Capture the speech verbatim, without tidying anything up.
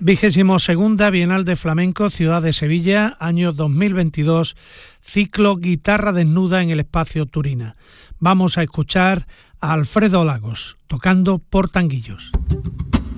Vigésimo segunda Bienal de Flamenco, Ciudad de Sevilla, año dos mil veintidós, ciclo Guitarra Desnuda en el Espacio Turina. Vamos a escuchar a Alfredo Lagos, tocando por Tanguillos.